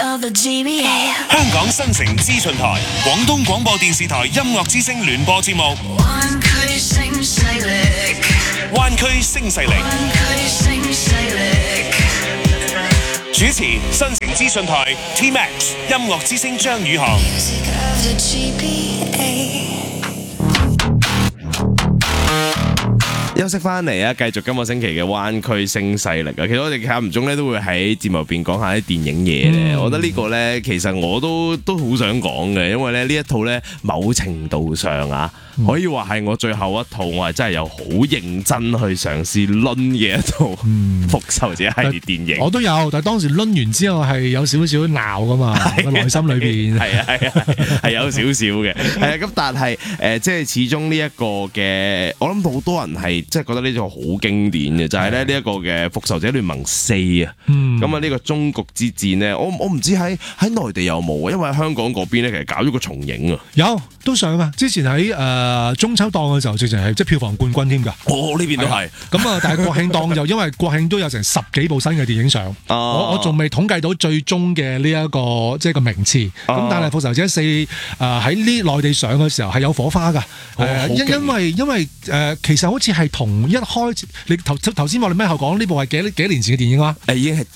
香港新城資訊台、廣東廣播電視台音樂之聲聯播節目。灣區聲勢力，灣區聲勢力。主持：新城資訊台 T-Max 音樂之聲張宇航。休息翻嚟啊，繼續今個星期嘅灣區聲勢力啊！其實我哋間唔中咧都會喺節目入邊講下啲電影嘢咧。我覺得呢個咧其實我都好想講嘅，因為咧呢一套咧某程度上啊，可以話係我最後一套我係真係有好認真去嘗試掄嘅一套復仇者系列電影。 我都有，但係當時掄完之後係有少少鬧噶嘛，個內心裏邊係有少少嘅。係啊，咁但係即係始終呢一個嘅，我諗好多人係即係覺得呢套好經典嘅，就係咧呢一個嘅復仇者聯盟4啊。咁啊呢個終局之戰呢，我唔知喺內地有冇啊，因為喺香港嗰邊咧其實搞咗個重映啊。 有都上啊，之前喺中秋檔嘅時候，直情係即係票房冠軍添㗎。 哦，呢邊都係。咁啊，但係國慶檔就因為國慶都有成10幾部新嘅電影上，我仲未統計到最終嘅呢一個即係個名次。咁但係復仇者4喺呢內地上嘅時候係有火花㗎。因為其實好似係同一開始，你頭先我哋咩後講呢部係幾年前嘅電影啊？ 已經係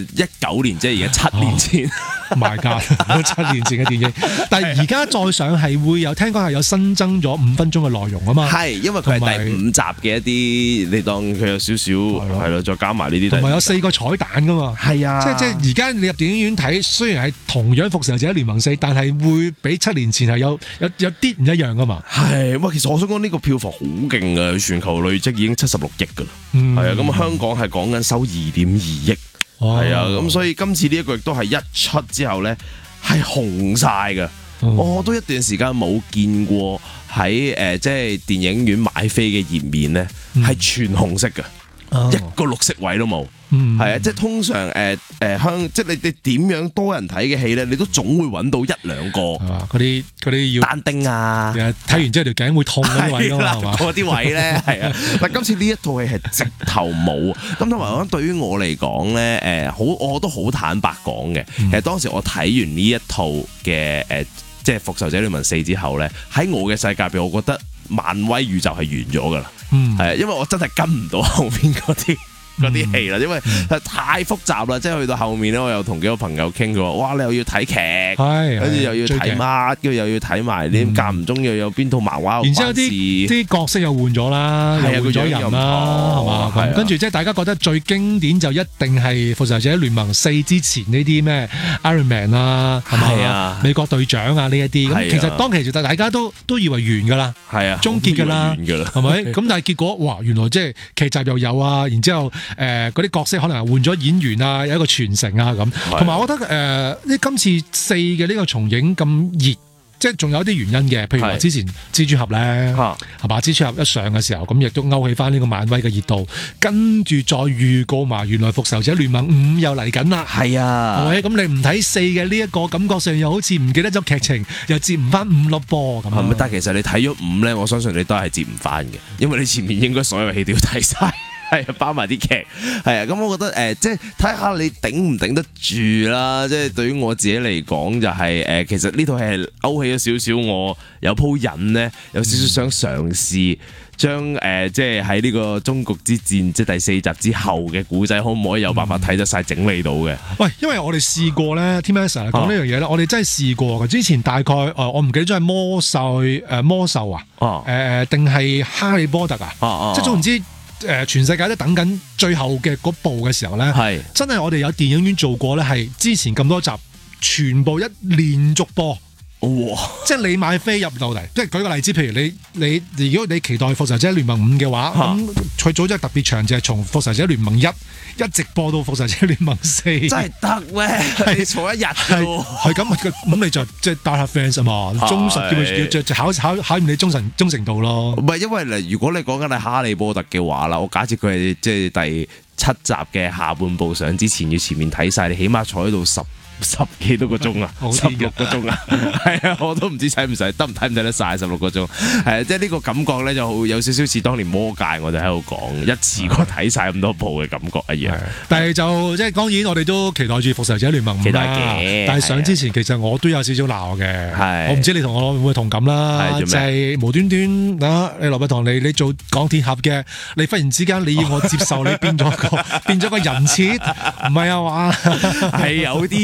19年，即係而家7年前。 My God， 7年前嘅電影，但係而家再上係會有聽講係有新增咗5分鐘嘅內容啊嘛。 係，因為佢係第5集嘅一啲，你當佢有少少係咯，再加埋呢啲。同埋有4個彩蛋噶嘛。係啊，即係而家你入電影院睇，雖然係同樣復仇者聯盟4，但係會比7年前係有啲唔一樣噶嘛。 係，哇！其實我想講呢個票房好勁啊，全球累積已經76億噶啦。係啊，咁香港係講緊收2.2億。係啊，咁所以今次呢一個亦都係一出之後咧，係紅晒㗎。我都一段時間冇見過喺即係電影院買飛嘅頁面咧，係全紅色㗎，一個綠色位都冇。係啊，即係通常即係你點樣多人睇嘅戲咧，你都總會揾到1-2個嗰啲要單丁啊， 睇完之後條頸會痛嗰啲位咯，係嘛？ 嗰啲位咧係啊，但今次呢一套戲係直頭冇。咁同埋我覺得對於我嚟講咧，我都好坦白講嘅。其實當時我睇完呢一套嘅即係復仇者聯盟4之後咧，喺我嘅世界入邊，我覺得漫威宇宙係完咗㗎啦。係啊，因為我真係跟唔到後面嗰啲戲啦，因為太複雜啦，即係去到後面咧，我又同幾個朋友傾，佢話：哇，你又要睇劇，跟住又要睇乜，跟住又要睇埋啲間唔中又有邊套漫畫， 然之後啲角色又換咗啦，又換咗人啦，係嘛？咁跟住即係大家覺得最經典就一定係復仇者聯盟4之前呢啲咩 Iron Man 啊，係嘛？美國隊長啊呢一啲，咁其實當其時大家都以為完㗎啦，係啊，終結㗎啦，係咪？咁但係結果哇，原來即係劇集又有啊，然之後嗰啲角色可能換咗演員啊，有一個傳承啊咁。同埋我覺得今次4嘅呢個重映咁熱，即係仲有啲原因嘅。譬如話之前蜘蛛俠咧，係嘛？蜘蛛俠一上嘅時候，咁亦都勾起翻呢個漫威嘅熱度。跟住再預告埋，原來復仇者聯盟5又嚟緊啦。係啊，係咪？咁你唔睇4嘅呢一個感覺上又好似唔記得咗劇情，又接唔翻5粒波咁。係咪？ 但係其實你睇咗5咧，我相信你都係接唔翻嘅，因為你前面應該所有戲都要睇晒。係啊，包埋啲劇，係啊，咁我覺得即係睇下你頂唔頂得住啦。即係對於我自己嚟講，就係其實呢套戲係勾起咗少少我有鋪癮咧，有少少想嘗試將即係喺呢個終局之戰即係第4集之後嘅古仔，可唔可以有辦法睇得晒整理到嘅？ 喂，因為我哋試過咧，T-Max講呢樣嘢咧，我哋真係試過嘅。之前大概我唔記得咗係魔獸啊，定係哈利波特啊，即係總言之。全世界都等緊最後嘅嗰部嘅時候咧，真係我哋有電影院做過咧，係之前咁多集全部一連續播，即係你買飛入到嚟，即係舉個例子，譬如你如果你期待復仇者聯盟5嘅話，咁佢早咗特別長就係從復仇者聯盟1一直播到復仇者聯盟4， 真係得咩？你坐一日係咁你就即係 die hard fans 啊嘛，忠實叫考驗你忠誠度咯。 唔係因為如果你講緊係哈利波特嘅話啦，我假設佢係即係第7集嘅下半部上之前要前面睇晒，你起碼坐喺度10 十幾多個鐘啊，16個鐘啊，係啊，我都唔知使唔使，得唔睇得晒16個鐘，係啊，即係呢個感覺咧就好有少少似當年魔戒，我哋喺度講一次過睇晒咁多部嘅感覺一樣。 但係就即係當然，我哋都期待住《復仇者聯盟5》啦。但係上之前其實我都有少少鬧嘅，我唔知你同我會唔會同感啦。就係無端端啊，你羅拔唐你做鋼鐵俠嘅，你忽然之間你要我接受你變咗個人設，唔係啊嘛？係有啲。